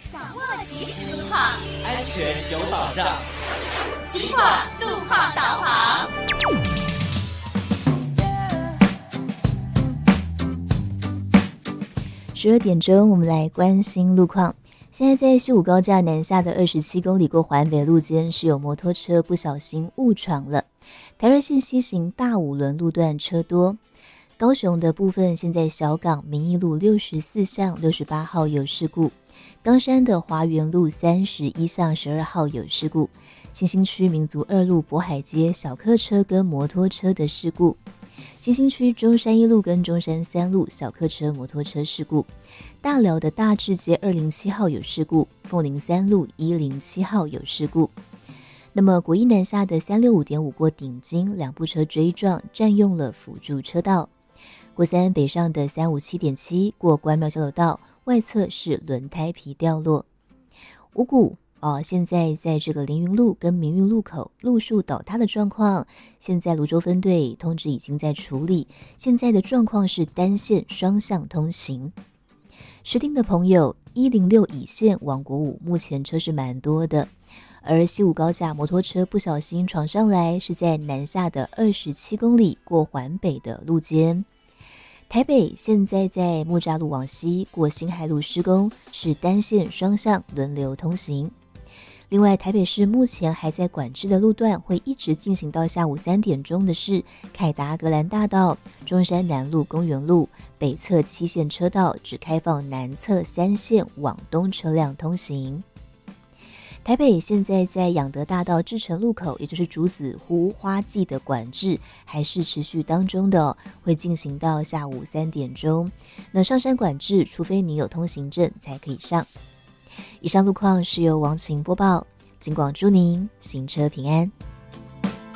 掌握即时路况， 安全有保障。 金广路况导航。 12点钟，我们来关心路况。现在在西武高架南下的27公里过环北路间，是有摩托车不小心误闯了台热线西行大五轮路段，车多。高雄的部分，现在小港民义路64巷68号有事故，冈山的华园路31巷12号有事故，新兴区民族2路渤海街小客车跟摩托车的事故，新兴区中山1路跟中山3路小客车摩托车事故，大寮的大智街207号有事故，凤林3路107号有事故。那么国一南下的365.5过顶金，两部车追撞，占用了辅助车道。国三北上的357.7过关庙交流道，外侧是轮胎皮掉落。五股现在在这个凌云路跟民运路口路树倒塌的状况，现在泸州分队通知已经在处理，现在的状况是单线双向通行。石碇的朋友106乙线往国五，目前车是蛮多的。而西武高架摩托车不小心闯上来，是在南下的27公里过环北的路间。台北现在在木栅路往西过新海路施工，是单线双向轮流通行。另外，台北市目前还在管制的路段会一直进行到下午3点钟的是凯达格兰大道、中山南路、公园路北侧7线车道只开放南侧3线往东车辆通行。台北现在在养德大道至诚路口，也就是竹子湖花季的管制还是持续当中的会进行到下午3点钟。那上山管制，除非你有通行证才可以上。以上路况是由王晴播报，金广祝您行车平安。